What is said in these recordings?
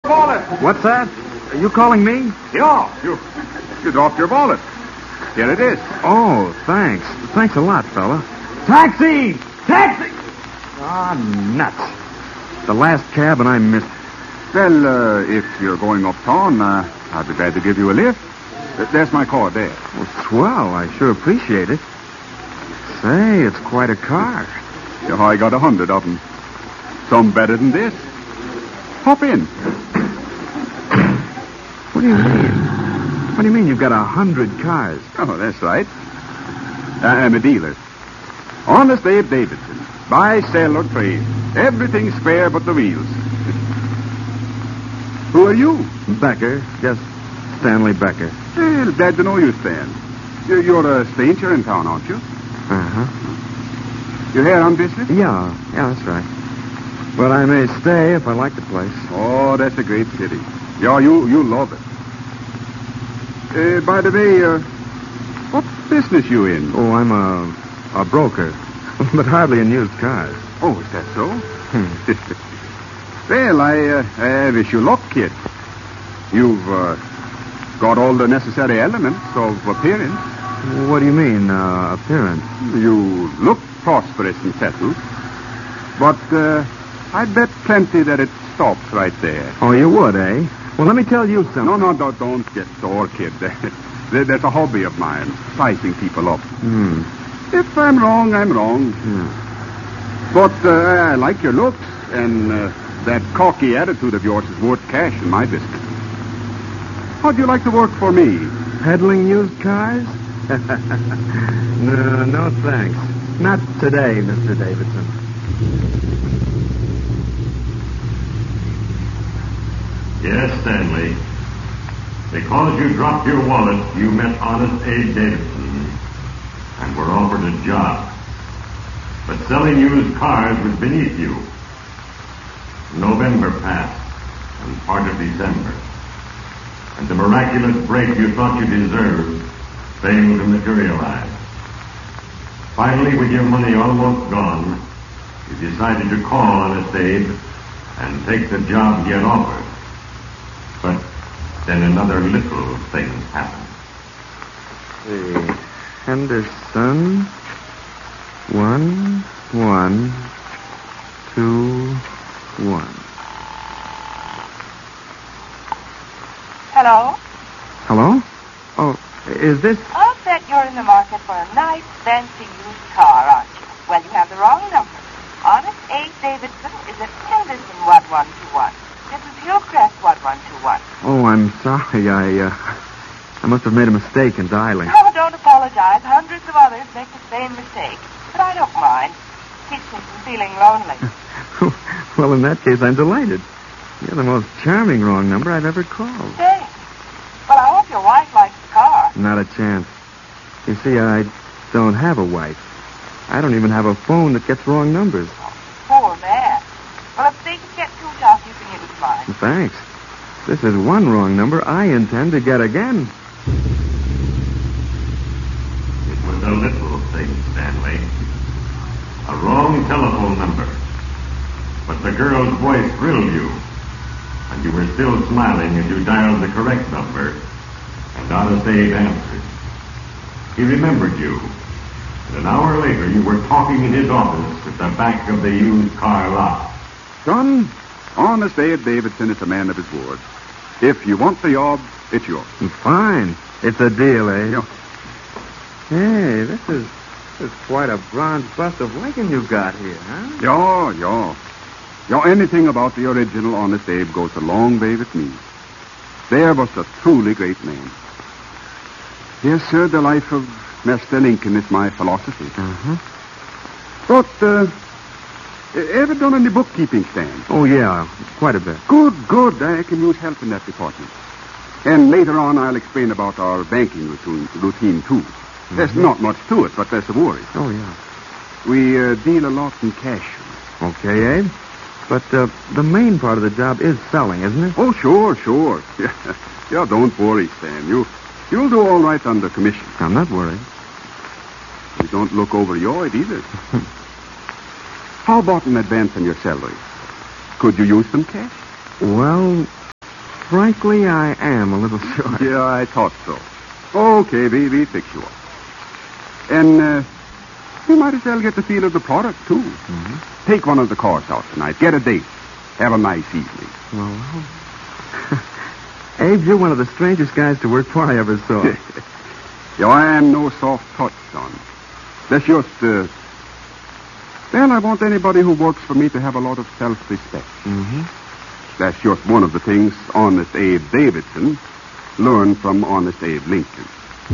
Wallet. What's that? Are you calling me? Yeah, you dropped your wallet. Here it is. Oh, thanks. Thanks a lot, fella. Taxi! Taxi! Ah, nuts. The last cab and I missed it. Well, if you're going uptown, I'd be glad to give you a lift. There's my card there. Well, swell. I sure appreciate it. Say, it's quite a car. Yeah, I got 100 of them. Some better than this. Hop in. What do you mean? What do you mean you've got 100 cars? Oh, that's right. I'm a dealer. Honest Abe Davidson. Buy, sell, or trade. Everything square but the wheels. Who are you? Becker. Just Stanley Becker. Well, glad to know you, Stan. You're a stranger in town, aren't you? Uh-huh. You're here on business? Yeah, that's right. But I may stay if I like the place. Oh, that's a great city. Yeah, you love it. By the way, what business you in? Oh, I'm a broker, but hardly in used cars. Oh, is that so? Well, I wish you luck, kid. You've got all the necessary elements of appearance. What do you mean, appearance? You look prosperous and settled. But I bet plenty that it stops right there. Oh, you would, eh? Well, let me tell you something. No, don't get sore, kid. That's a hobby of mine, sizing people up. If I'm wrong, I'm wrong. But I like your looks, and that cocky attitude of yours is worth cash in my business. How'd you like to work for me? Peddling used cars? No, thanks. Not today, Mr. Davidson. Yes, Stanley. Because you dropped your wallet, you met Honest Abe Davidson and were offered a job. But selling used cars was beneath you. November passed, and part of December. And the miraculous break you thought you deserved failed to materialize. Finally, with your money almost gone, you decided to call Honest Abe and take the job he had offered. But then another little thing happened. Henderson, 1121. Hello? Hello? Oh, is this... I'll bet you're in the market for a nice, fancy used car, aren't you? Well, you have the wrong number. Honest Abe Davidson is at Henderson 1121. This is Hillcrest 1121. Oh, I'm sorry. I must have made a mistake in dialing. Oh, don't apologize. Hundreds of others make the same mistake. But I don't mind. Keeps me from feeling lonely. Well, in that case, I'm delighted. You're the most charming wrong number I've ever called. Thanks. Well, I hope your wife likes the car. Not a chance. You see, I don't have a wife. I don't even have a phone that gets wrong numbers. Poor man. Well, if things get too tough, you can use mine. Thanks. This is one wrong number I intend to get again. It was a little thing, Stanley. A wrong telephone number. But the girl's voice thrilled you. And you were still smiling as you dialed the correct number. And Honest Abe answered. He remembered you. And an hour later, you were talking in his office at the back of the used car lot. Son, Honest Abe Davidson is a man of his word. If you want the job, it's yours. Fine. It's a deal, eh? Yeah. Hey, this is quite a bronze bust of Lincoln you've got here, huh? Yeah, anything about the original Honest Abe goes a long way with me. There was a truly great man. Yes, sir, the life of Master Lincoln is my philosophy. Uh-huh. But, ever done any bookkeeping, Stan? Oh, yeah, quite a bit. Good. I can use help in that department. And later on, I'll explain about our banking routine too. Mm-hmm. There's not much to it, but there's a worry. Oh, yeah. We deal a lot in cash. Okay, Abe. But the main part of the job is selling, isn't it? Oh, sure. Yeah, don't worry, Stan. You'll do all right under commission. I'm not worried. You don't look overjoyed either. How about an advance on your salary? Could you use some cash? Well, frankly, I am a little short. Yeah, I thought so. Okay, we fix you up. And you might as well get the feel of the product, too. Mm-hmm. Take one of the cars out tonight. Get a date. Have a nice evening. Well, Abe, you're one of the strangest guys to work for I ever saw. Yeah, I am no soft touch, son. That's just, well, I want anybody who works for me to have a lot of self-respect. Mm-hmm. That's just one of the things Honest Abe Davidson learned from Honest Abe Lincoln.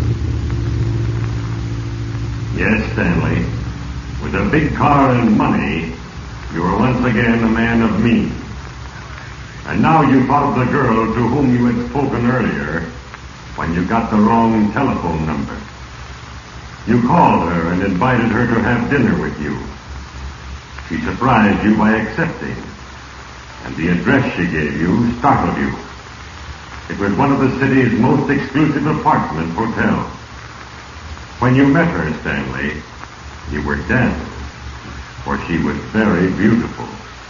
Yes, Stanley. With a big car and money, you are once again a man of means. And now you thought of the girl to whom you had spoken earlier when you got the wrong telephone number. You called her and invited her to have dinner with you. She surprised you by accepting, and the address she gave you startled you. It was one of the city's most exclusive apartment hotels. When you met her, Stanley, you were dazzled, for she was very beautiful.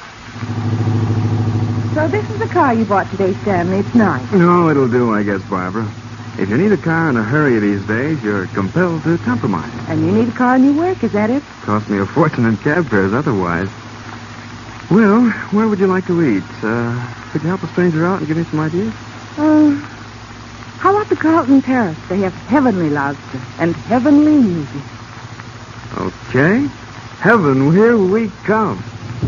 So this is the car you bought today, Stanley. It's nice. No, it'll do, I guess, Barbara. If you need a car in a hurry these days, you're compelled to compromise. And you need a car in your work, is that it? Cost me a fortune in cab fares otherwise. Well, where would you like to eat? Could you help a stranger out and give me some ideas? How about the Carlton Terrace? They have heavenly lobster and heavenly music. Okay. Heaven, here we come.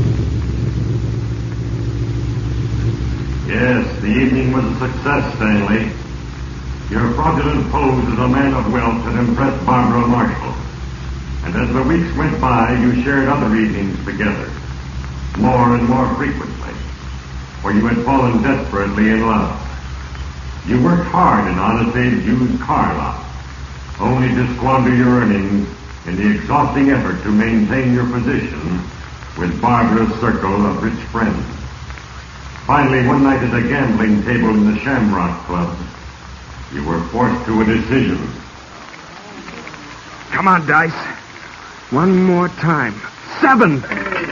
Yes, the evening was a success, Stanley. Your fraudulent pose as a man of wealth had impressed Barbara Marshall. And as the weeks went by, you shared other evenings together, more and more frequently, for you had fallen desperately in love. You worked hard in Honest Abe's used car lot, only to squander your earnings in the exhausting effort to maintain your position with Barbara's circle of rich friends. Finally, one night at a gambling table in the Shamrock Club, you were forced to a decision. Come on, Dice. One more time. 7.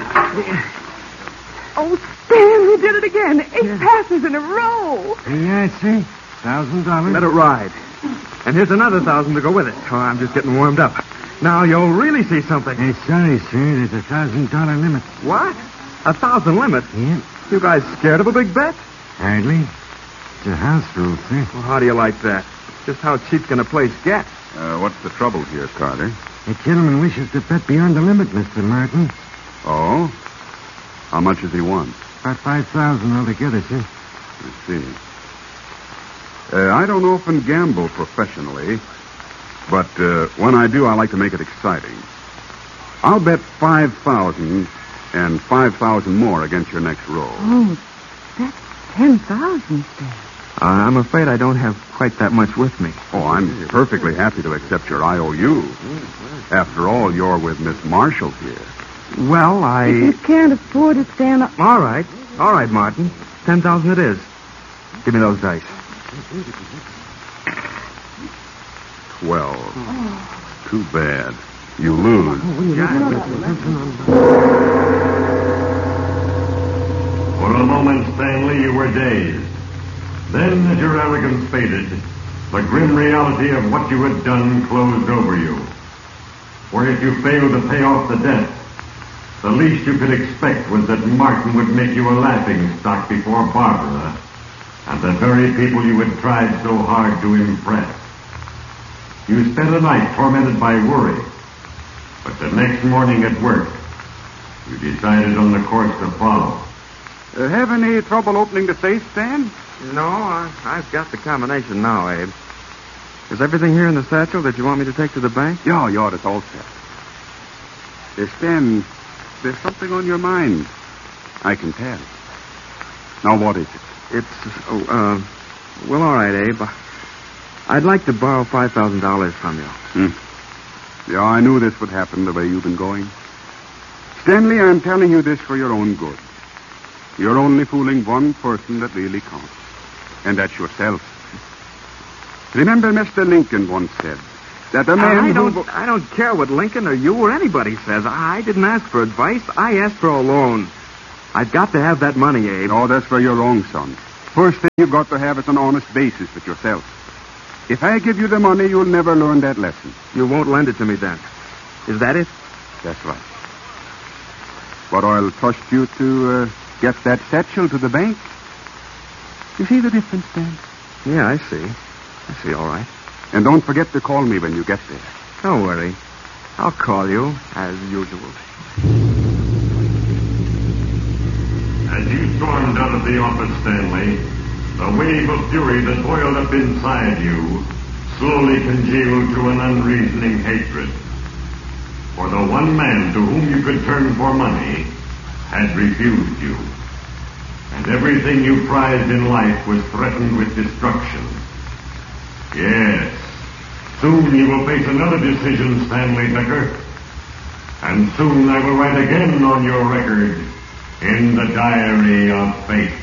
Oh, Stan, you did it again. 8 passes in a row. Yeah, I see. $1,000. Let it ride. And here's another 1,000 to go with it. Oh, I'm just getting warmed up. Now you'll really see something. Hey, sorry, sir. There's a $1,000 limit. What? 1,000 limit? Yeah. You guys scared of a big bet? Hardly. It's a house rule, sir. Well, how do you like that? Just how cheap can a place get? What's the trouble here, Carter? The gentleman wishes to bet beyond the limit, Mr. Martin. Oh? How much does he want? About 5,000 altogether, sir. I see. I don't often gamble professionally, but when I do, I like to make it exciting. I'll bet 5,000 and 5,000 more against your next roll. Oh, that's 10,000, Stan. I'm afraid I don't have quite that much with me. Oh, I'm perfectly happy to accept your IOU. After all, you're with Miss Marshall here. Well, If you can't afford it, Stan... All right, Martin. 10,000 it is. Give me those dice. 12. Too bad. You lose. For a moment, Stanley, you were dazed. Then, as your arrogance faded, the grim reality of what you had done closed over you. For if you failed to pay off the debt, the least you could expect was that Martin would make you a laughing stock before Barbara and the very people you had tried so hard to impress. You spent a night tormented by worry, but the next morning at work, you decided on the course to follow. Have any trouble opening the safe, Stan? No, I've got the combination now, Abe. Is everything here in the satchel that you want me to take to the bank? Yeah, it's all set. Stan, there's something on your mind. I can tell. Now, what is it? Well, all right, Abe. I'd like to borrow $5,000 from you. Yeah, I knew this would happen the way you've been going. Stanley, I'm telling you this for your own good. You're only fooling one person that really counts, and that's yourself. Remember Mr. Lincoln once said that a man I don't care what Lincoln or you or anybody says. I didn't ask for advice. I asked for a loan. I've got to have that money, Abe. No, that's where you're wrong, son. First thing you've got to have is an honest basis with yourself. If I give you the money, you'll never learn that lesson. You won't lend it to me then. Is that it? That's right. But I'll trust you to get that satchel to the bank. You see the difference, Dan? Yeah, I see. I see, all right. And don't forget to call me when you get there. Don't worry. I'll call you, as usual. As you stormed out of the office, Stanley, the wave of fury that boiled up inside you slowly congealed to an unreasoning hatred. For the one man to whom you could turn for money had refused you. And everything you prized in life was threatened with destruction. Yes, soon you will face another decision, Stanley Decker. And soon I will write again on your record in the diary of fate.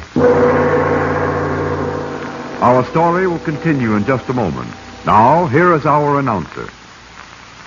Our story will continue in just a moment. Now, here is our announcer.